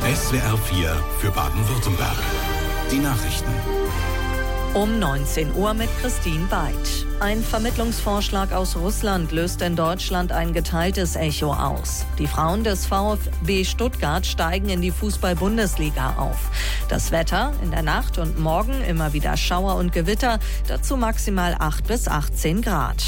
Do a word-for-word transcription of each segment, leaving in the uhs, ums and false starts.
S W R vier für Baden-Württemberg. Die Nachrichten. Um neunzehn Uhr mit Christine Beid. Ein Vermittlungsvorschlag aus Russland löst in Deutschland ein geteiltes Echo aus. Die Frauen des VfB Stuttgart steigen in die Fußball-Bundesliga auf. Das Wetter in der Nacht und morgen immer wieder Schauer und Gewitter, dazu maximal acht bis achtzehn Grad.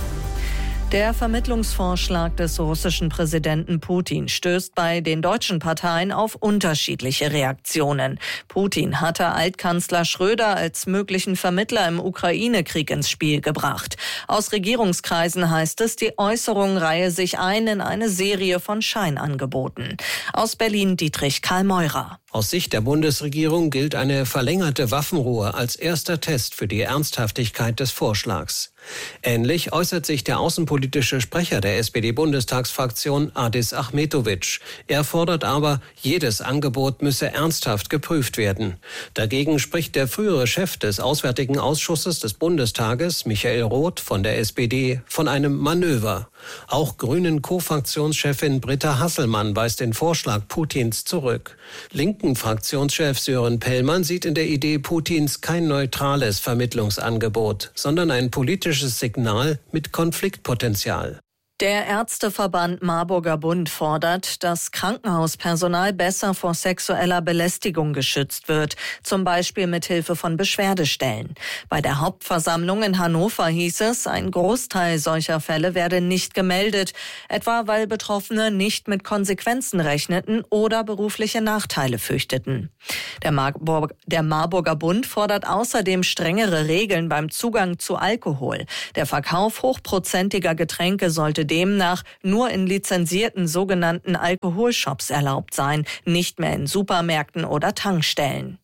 Der Vermittlungsvorschlag des russischen Präsidenten Putin stößt bei den deutschen Parteien auf unterschiedliche Reaktionen. Putin hatte Altkanzler Schröder als möglichen Vermittler im Ukraine-Krieg ins Spiel gebracht. Aus Regierungskreisen heißt es, die Äußerung reihe sich ein in eine Serie von Scheinangeboten. Aus Berlin Dietrich Karl Meurer. Aus Sicht der Bundesregierung gilt eine verlängerte Waffenruhe als erster Test für die Ernsthaftigkeit des Vorschlags. Ähnlich äußert sich der außenpolitische Sprecher der S P D-Bundestagsfraktion Adis Achmetovic. Er fordert aber, jedes Angebot müsse ernsthaft geprüft werden. Dagegen spricht der frühere Chef des Auswärtigen Ausschusses des Bundestages, Michael Roth von der S P D, von einem Manöver. Auch Grünen-Co-Fraktionschefin Britta Hasselmann weist den Vorschlag Putins zurück. Linken-Fraktionschef Sören Pellmann sieht in der Idee Putins kein neutrales Vermittlungsangebot, sondern ein politisches Signal mit Konfliktpotenzial. Der Ärzteverband Marburger Bund fordert, dass Krankenhauspersonal besser vor sexueller Belästigung geschützt wird, zum Beispiel mit Hilfe von Beschwerdestellen. Bei der Hauptversammlung in Hannover hieß es, ein Großteil solcher Fälle werde nicht gemeldet, etwa weil Betroffene nicht mit Konsequenzen rechneten oder berufliche Nachteile fürchteten. Der, Marburg, der Marburger Bund fordert außerdem strengere Regeln beim Zugang zu Alkohol. Der Verkauf hochprozentiger Getränke sollte demnach nur in lizenzierten sogenannten Alkoholshops erlaubt sein, nicht mehr in Supermärkten oder Tankstellen.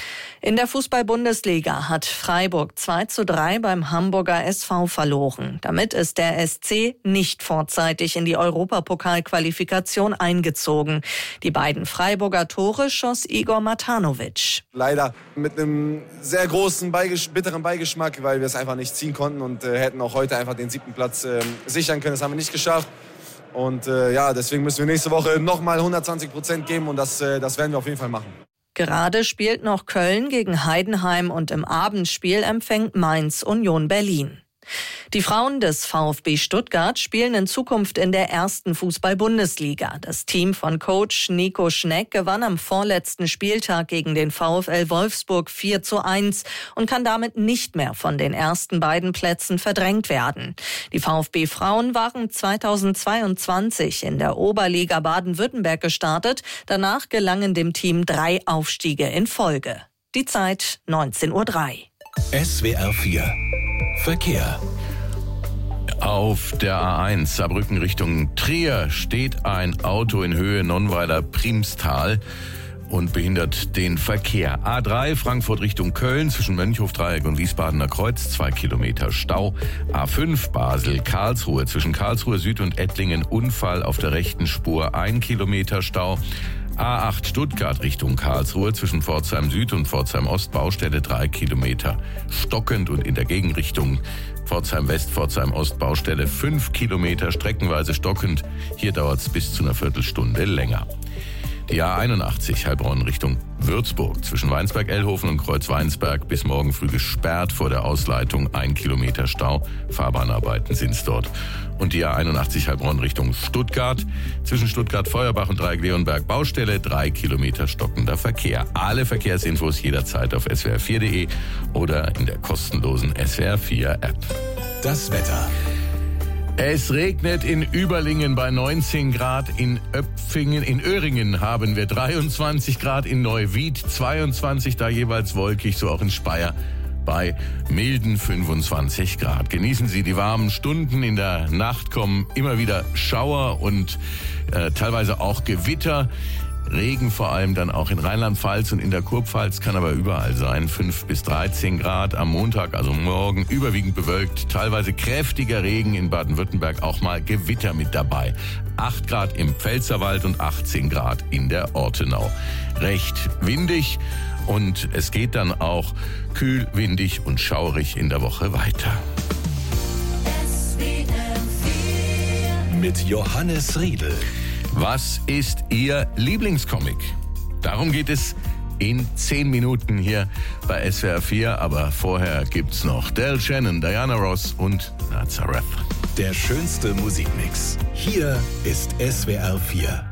In der Fußball-Bundesliga hat Freiburg zwei zu drei beim Hamburger S V verloren. Damit ist der S C nicht vorzeitig in die Europapokalqualifikation eingezogen. Die beiden Freiburger Tore schoss Igor Matanovic. Leider mit einem sehr großen, Beigesch- bitteren Beigeschmack, weil wir es einfach nicht ziehen konnten und äh, hätten auch heute einfach den siebten Platz äh, sichern können. Das haben wir nicht geschafft. Und äh, ja, deswegen müssen wir nächste Woche nochmal hundertzwanzig Prozent geben und das, äh, das werden wir auf jeden Fall machen. Gerade spielt noch Köln gegen Heidenheim und im Abendspiel empfängt Mainz Union Berlin. Die Frauen des VfB Stuttgart spielen in Zukunft in der ersten Fußball-Bundesliga. Das Team von Coach Nico Schneck gewann am vorletzten Spieltag gegen den VfL Wolfsburg vier zu eins und kann damit nicht mehr von den ersten beiden Plätzen verdrängt werden. Die VfB-Frauen waren zweitausendzweiundzwanzig in der Oberliga Baden-Württemberg gestartet. Danach gelangen dem Team drei Aufstiege in Folge. Die Zeit neunzehn Uhr drei. S W R vier Verkehr. Auf der A eins Saarbrücken Richtung Trier steht ein Auto in Höhe Nonnweiler-Primstal und behindert den Verkehr. A drei Frankfurt Richtung Köln zwischen Mönchhofdreieck und Wiesbadener Kreuz, zwei Kilometer Stau. A fünf Basel-Karlsruhe zwischen Karlsruhe Süd und Ettlingen Unfall auf der rechten Spur, ein Kilometer Stau. A acht Stuttgart Richtung Karlsruhe zwischen Pforzheim Süd und Pforzheim Ost Baustelle drei Kilometer stockend und in der Gegenrichtung Pforzheim West, Pforzheim Ost Baustelle fünf Kilometer streckenweise stockend. Hier dauert es bis zu einer Viertelstunde länger. Die A einundachtzig Heilbronn Richtung Würzburg zwischen Weinsberg-Ellhofen und Kreuz-Weinsberg bis morgen früh gesperrt vor der Ausleitung, ein Kilometer Stau. Fahrbahnarbeiten sind es dort. Und die A einundachtzig Heilbronn Richtung Stuttgart zwischen Stuttgart-Feuerbach und Dreieck-Leonberg Baustelle, drei Kilometer stockender Verkehr. Alle Verkehrsinfos jederzeit auf S W R vier punkt de oder in der kostenlosen S W R vier App. Das Wetter. Es regnet in Überlingen bei neunzehn Grad, in Öpfingen, in Öhringen haben wir dreiundzwanzig Grad, in Neuwied zweiundzwanzig, da jeweils wolkig, so auch in Speyer bei milden fünfundzwanzig Grad. Genießen Sie die warmen Stunden, in der Nacht kommen immer wieder Schauer und äh, teilweise auch Gewitter. Regen vor allem dann auch in Rheinland-Pfalz und in der Kurpfalz, kann aber überall sein. fünf bis dreizehn Grad am Montag, also morgen, überwiegend bewölkt. Teilweise kräftiger Regen in Baden-Württemberg, auch mal Gewitter mit dabei. acht Grad im Pfälzerwald und achtzehn Grad in der Ortenau. Recht windig und es geht dann auch kühl, windig und schaurig in der Woche weiter. Mit Johannes Riedel. Was ist Ihr Lieblingscomic? Darum geht es in zehn Minuten hier bei S W R vier. Aber vorher gibt's noch Del Shannon, Diana Ross und Nazareth. Der schönste Musikmix. Hier ist S W R vier.